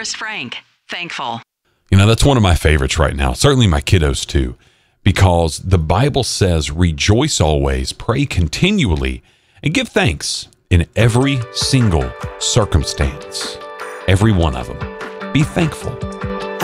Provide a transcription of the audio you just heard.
Forrest Frank, Thankful. You know, that's one of my favorites right now. Certainly my kiddos too, because the Bible says, rejoice always, pray continually, and give thanks in every single circumstance. Every one of them. Be thankful.